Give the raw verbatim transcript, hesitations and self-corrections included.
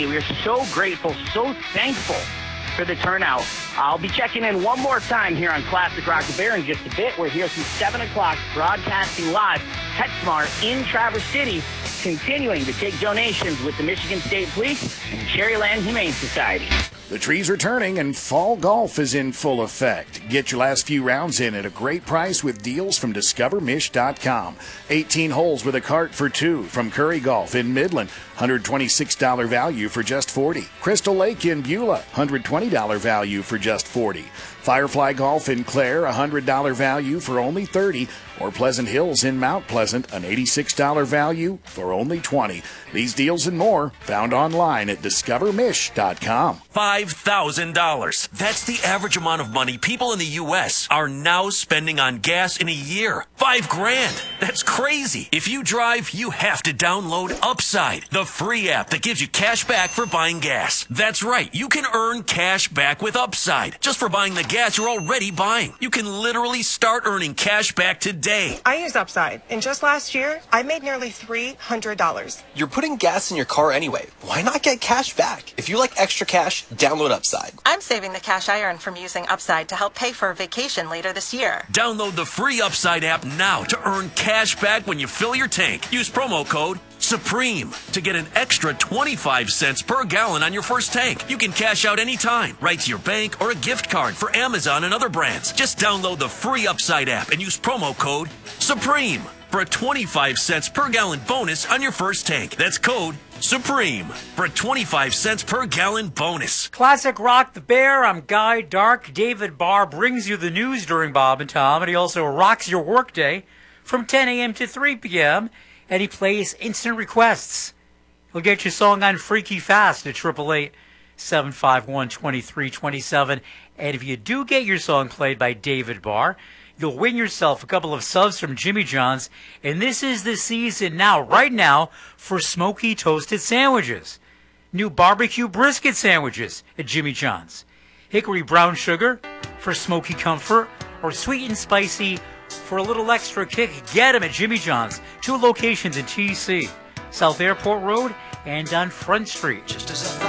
We are so grateful, so thankful for the turnout. I'll be checking in one more time here on Classic Rock the Bear in just a bit. We're here since seven o'clock, broadcasting live PetSmart in Traverse City, continuing to take donations with the Michigan State Police and Cherryland Humane Society. The trees are turning and fall golf is in full effect. Get your last few rounds in at a great price with deals from discover mish dot com. eighteen holes with a cart for two from Curry Golf in Midland. one hundred twenty-six dollars value for just forty dollars. Crystal Lake in Beulah, one hundred twenty dollars value for just forty dollars. Firefly Golf in Clare, one hundred dollars value for only thirty dollars. Or Pleasant Hills in Mount Pleasant, an eighty-six dollars value for only twenty dollars. These deals and more found online at discover mish dot com. five thousand dollars. That's the average amount of money people in the U S are now spending on gas in a year. Five grand. That's crazy. If you drive, you have to download Upside, the free app that gives you cash back for buying gas. That's right. You can earn cash back with Upside just for buying the gas you're already buying. You can literally start earning cash back today. I use Upside, and just last year, I made nearly three hundred dollars. You're putting gas in your car anyway. Why not get cash back? If you like extra cash, download Upside. I'm saving the cash I earn from using Upside to help pay for a vacation later this year. Download the free Upside app now to earn cash back when you fill your tank. Use promo code Supreme to get an extra twenty-five cents per gallon on your first tank. You can cash out anytime, right to your bank or a gift card for Amazon and other brands. Just download the free Upside app and use promo code Supreme for a twenty-five cents per gallon bonus on your first tank. That's code Supreme for a twenty-five cents per gallon bonus. Classic Rock the Bear. I'm Guy Dark. David Barr brings you the news during Bob and Tom, and he also rocks your workday from ten a.m. to three p.m., and he plays instant requests. He'll get your song on Freaky Fast at eight eight eight, seven five one, two three two seven. And if you do get your song played by David Barr, you'll win yourself a couple of subs from Jimmy John's. And this is the season now, right now, for smoky toasted sandwiches. New barbecue brisket sandwiches at Jimmy John's. Hickory brown sugar for smoky comfort, or sweet and spicy for a little extra kick. Get them at Jimmy John's. Two locations in T C, South Airport Road and on Front Street. Just as